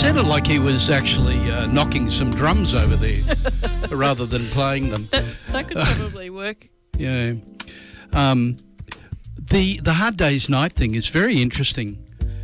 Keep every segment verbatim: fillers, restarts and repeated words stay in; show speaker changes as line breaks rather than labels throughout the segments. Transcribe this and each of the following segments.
sounded like he was actually uh, knocking some drums over there rather than playing them.
That, that could probably work.
Yeah. Um, the the Hard Day's Night thing is very interesting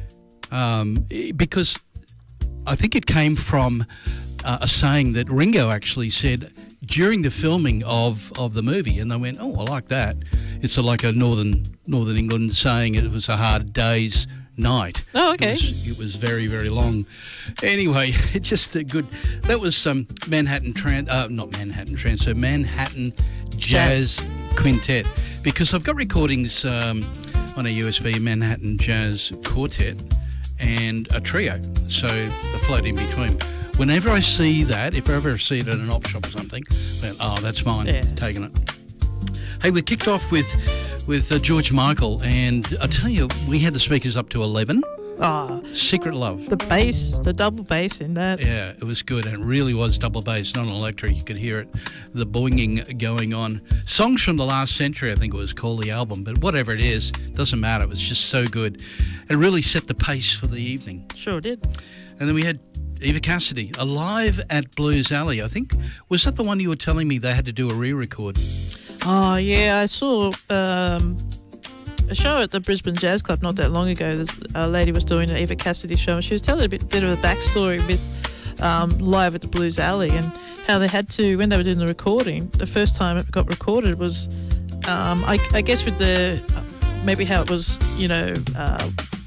um, because I think it came from uh, a saying that Ringo actually said during the filming of, of the movie, and they went, oh, I like that. It's a, like a northern Northern England saying it was a hard day's night.
Oh, okay.
It was, it was very, very long. Anyway, it's just a good... That was um, Manhattan Trans... Uh, not Manhattan Trans, so Manhattan Jazz, Jazz Quintet. Because I've got recordings um, on a U S B, Manhattan Jazz Quartet and a trio. So they float in between. Whenever I see that, if I ever see it at an op shop or something, then, oh, that's mine,
yeah.
Taking it. Hey, we kicked off with with uh, George Michael, and I tell you, we had the speakers up to eleven.
Ah,
Secret Love.
The bass, the double bass in that.
Yeah, it was good, and it really was double bass, not an electric. You could hear it, the boinging going on. Songs from the Last Century, I think it was called the album, but whatever it is, doesn't matter. It was just so good. It really set the pace for the evening.
Sure did.
And then we had Eva Cassidy, Alive at Blues Alley. I think, was that the one you were telling me they had to do a re-record?
Oh, yeah, I saw um, a show at the Brisbane Jazz Club not that long ago. This, a lady was doing an Eva Cassidy show, and she was telling a bit, bit of a backstory with um, Live at the Blues Alley and how they had to, when they were doing the recording, the first time it got recorded was, um, I, I guess with the, maybe how it was, you know, uh,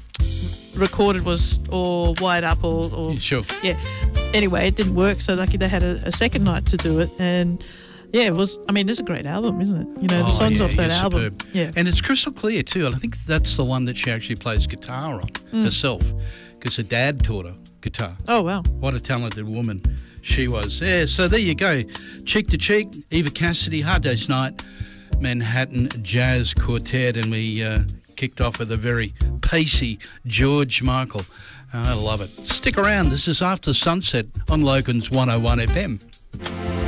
recorded was all wired up or, or
Sure.
Yeah. Anyway, it didn't work, so lucky they had a, a second night to do it, and yeah, it was. I mean, it's a great album, isn't it? You know, the
Oh,
songs
yeah,
off that
it's
album.
superb.
Yeah,
And it's crystal clear too, and I think that's the one that she actually plays guitar on
Mm.
herself, because her dad taught her guitar.
oh wow.
What a talented woman she was. Yeah, so there you go. Cheek to cheek, Eva Cassidy, Hard Day's Night, Manhattan Jazz Quartet, and we uh, kicked off with a very pacey George Michael. I love it. Stick around. This is After Sunset on Logan's one oh one F M.